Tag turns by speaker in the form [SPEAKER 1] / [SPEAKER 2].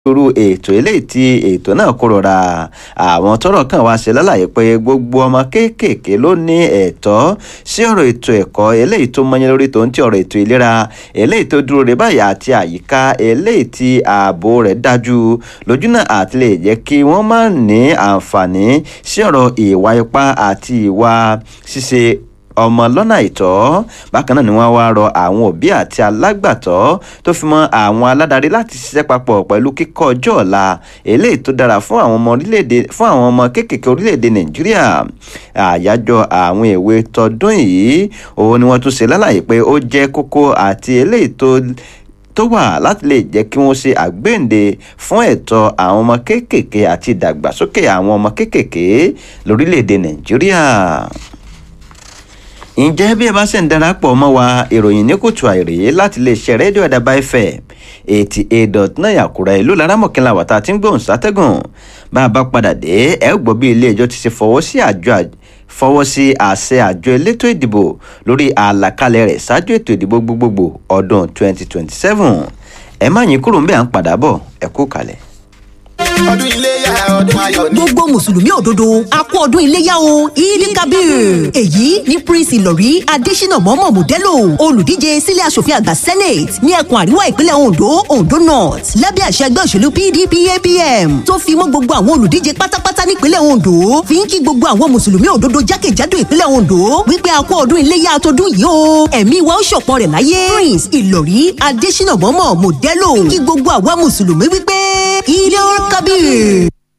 [SPEAKER 1] irú ètò eléyìí tí ètò náà kó rọra àwọn tọ́rọ̀ kàn wá ṣe lálàyé pé gbogbo ọmọ kéékèèké ló ní ẹ̀tọ́ sí ọ̀rọ̀ ètò ẹ̀kọ́ eléyìí tó mọyán lórí tó ń ti ọ̀rọ̀ ètò ìlera eléyìí tó dúró rè báyìí àti àyíká eléyìí tí ààbò rẹ̀ dájú lójúnà àti lè jẹ́ kí wọ́n má ní àǹfààní sí ọ̀rọ̀ ìwà ipá àti ìwà ṣíṣe ọmọ lọ́nà àìtọ́. Bákan náà ni wọ́n wá rọ àwọn òbí àti alágbàtọ́ tó fi mọ́ àwọn aládarí láti ṣiṣẹ́ papọ̀ pẹ̀lú kíkọ́ ọjọ́ ọ̀la eléyìí tó dára fún àwọn ọmọ kéékèèké orílẹ̀-èdè Nàìjíríà. Àyájọ́ àwọn èwe tọdún yìí òun ni wọ́n tún ṣe lálàyé pé ó jẹ́ kókó àti eléyìí tó wà láti lè jẹ́ kí wọ́n ṣe àgbéǹde fún ẹ̀tọ́ àwọn ọmọ kéékèèké àti ìdàgbàsókè àwọn ọmọ kéékèèké lórílẹ̀-èdè Nàìjíríà. Ǹjẹ́ bí ẹ bá ṣe ń darapọ̀ mọ́ wa ìròyìn ní kùtù àìrè láti lè ṣe rédíò Àdàbà FM 88.9 Àkúrẹ́ ìlú laramọ̀kínlá wàtá tí ń gbóhùn sátẹ́gùn. Bá a bá padà dé ẹ gbọ́ bí ilé ẹjọ́ ti ṣe fọwọ́ sí àṣẹ àjọ elétò ìdìbò lórí àlàkalẹ̀ rẹ̀ ṣáájú ètò ìdìbò gbogbogbò ọdún 2027. Ẹ má yín kúrò ń bẹ̀ à ń padà bọ̀ ẹ kú kalẹ̀.
[SPEAKER 2] Ọdún iléyá ọdún ayọ̀ ni.
[SPEAKER 3] Gbogbo mùsùlùmí òdodo a kú ọdún iléyá o Eid Kabir. Èyí ní Prince Ìlọ̀rí Adésínà Mọ́mọ́ Mòdẹ́lò olùdíje sílé aṣòfin àgbà Senate ní ẹkùn àríwá ìpínlẹ̀ Ondo North lábẹ́ àṣẹ ẹgbẹ́ òṣèlú PDP APM tó fi mọ́ gbogbo àwọn olùdíje pátápátá nípínlẹ̀ Ondo fi ń kí gbogbo àwọn mùsùlùmí òdodo jákèjádò ìpínlẹ̀ Ondo wípé a kú ọdún iléyá tọdún yìí o ẹ̀mí wa ó ṣọ̀pọ̀ rẹ̀ láyé. Prince Ìlọ̀rí Adésínà Mọ́mọ́ Mòdẹ́lò kí gbogbo àwa mùsùlùmí wípé Eid Kabir.